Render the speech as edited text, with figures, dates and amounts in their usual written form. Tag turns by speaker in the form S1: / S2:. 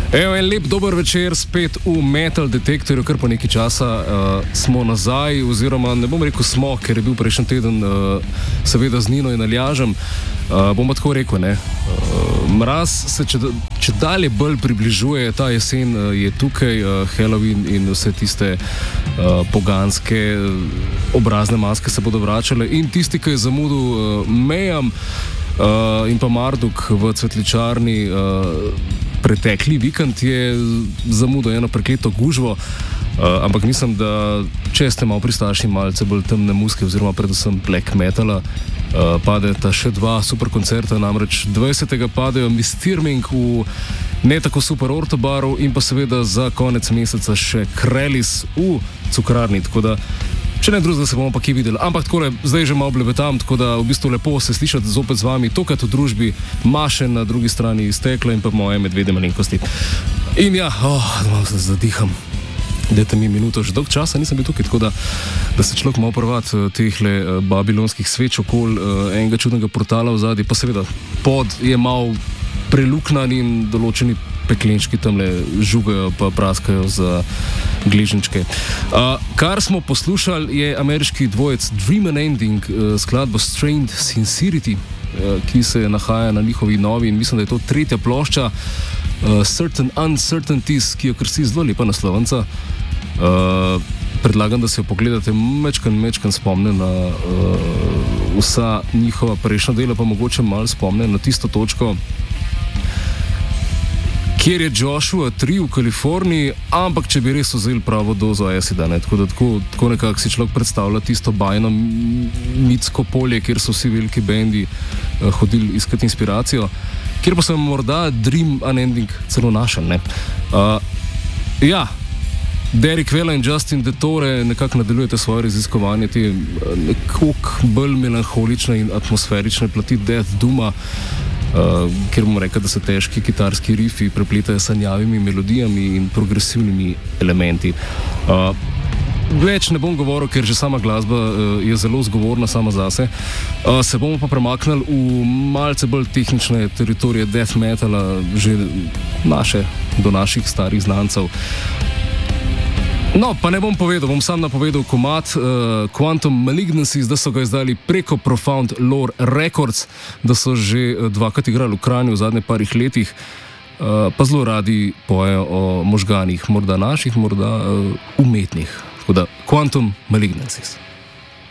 S1: Evo, en lep dober večer spet v Metal Detektorju, kar po nekaj časa smo nazaj, oziroma ne bom rekel smo, ker je bil prejšnji teden seveda z Nino in Aljažem. Bom pa tako rekel, ne. Mraz se če dalje bolj približuje, ta jesen je tukaj, Halloween in vse tiste poganske obrazne maske se bodo vračale in tisti, ki je zamudil Mejam in pa Marduk v cvetličarni pretekli vikend, je zamudil eno prekleto gužvo, ampak mislim, da če ste malo pristaši malce bolj temne muske oziroma predvsem black metala, padeta še dva super koncerta, namreč 20. padejo Mistirming v ne tako super Ortobaru in pa seveda za konec meseca še Krelis v Cukrarni, tako da če ne drugega se bomo pa kje videli. Ampak takole, zdaj že malo blebetam, tako da v bistvu lepo se slišati zopet z vami, tokrat v družbi Maše na drugi strani Stekla in pa moje medvede malenkosti. In ja, malo se zadiham. Dajte mi minuto, že dolg časa nisem bil tukaj, tako da se človek malo prvat tehle babilonskih sveč okol enega čudnega portala v zadnji, pa seveda pod je malo preluknan in določeni peklenčki tamle žugajo pa praskajo za gliženčke. Kar smo poslušali je ameriški dvojec Dream Unending, skladbo Strained Sincerity, ki se nahaja na njihovi novi in mislim, da je to tretja plošča Certain Uncertainties, ki jo krsi zelo lepa naslovnica. Predlagam, da si jo pogledate, mečkan spomne na vsa njihova prejšnja dela, pa mogoče malo spomne na tisto točko, kjer je Joshua Tree v Kaliforniji, ampak če bi res vzeli pravo dozo acida, ne, tako nekako si človek predstavlja tisto bajno mitsko polje, kjer so vsi veliki bendi hodili iskati inspiracijo, kjer pa sem morda Dream Unending celo našel, ne. Ja, Derek Vela in Justin DeTore nekako nadaljujete svoje raziskovanje te nekoliko bolj melanholične in atmosferične plati Death Dooma, kjer bomo rekli, da se težki kitarski rifi prepletajo s sanjavimi melodijami in progresivnimi elementi. Več ne bom govoril, ker že sama glasba je zelo zgovorna sama zase. Se bomo pa premaknili v malce bolj tehnične teritorije death metala, že do naših starih znancev. No, pa ne bom povedal, bom sam napovedal komad Quantum Malignancies, da so ga izdali preko Profound Lore Records, da so že dvakrat igrali v Kranju v zadnjih parih letih, pa zelo radi pojejo o možganih, morda naših, morda umetnih. Tako da Quantum Malignancies.